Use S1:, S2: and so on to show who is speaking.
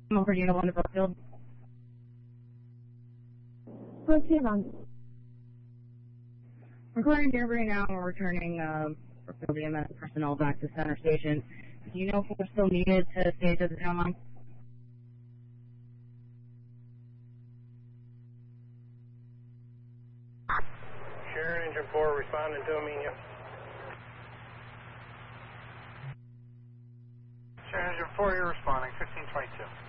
S1: Over to you, one to Brookfield.
S2: Brookfield on.
S1: Recording Danbury now, we're returning Brookfield EMS personnel back to Center Station. Do you know if we're still needed to stage at the town line?
S3: Sharon, Engine 4 responding to Amenia. Sharon, Engine 4, you're responding, 1522.